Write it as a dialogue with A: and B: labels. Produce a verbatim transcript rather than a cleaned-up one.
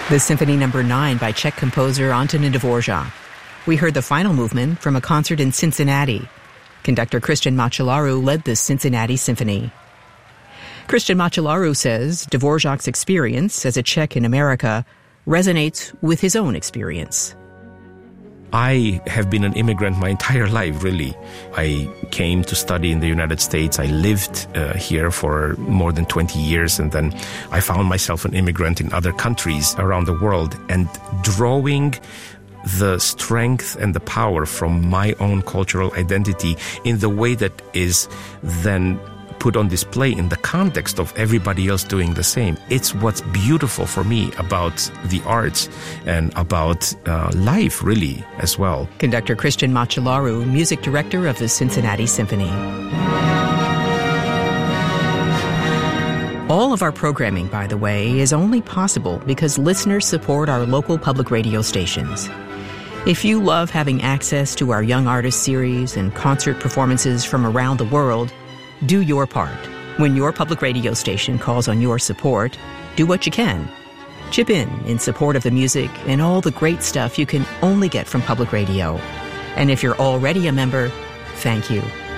A: The Symphony Number nine by Czech composer Antonín Dvořák. We heard the final movement from a concert in Cincinnati. Conductor Christian Machelaru led the Cincinnati Symphony. Christian Machelaru says Dvořák's experience as a Czech in America resonates with his own experience.
B: I have been an immigrant my entire life, really. I came to study in the United States. I lived uh, here for more than twenty years, and then I found myself an immigrant in other countries around the world, and drawing the strength and the power from my own cultural identity in the way that is then put on display in the context of everybody else doing the same. It's what's beautiful for me about the arts and about uh, life, really, as well.
A: Conductor Christian Machelaru, music director of the Cincinnati Symphony. All of our programming, by the way, is only possible because listeners support our local public radio stations. If you love having access to our Young Artists series and concert performances from around the world, do your part. When your public radio station calls on your support, do what you can. Chip in in support of the music and all the great stuff you can only get from public radio. And if you're already a member, thank you.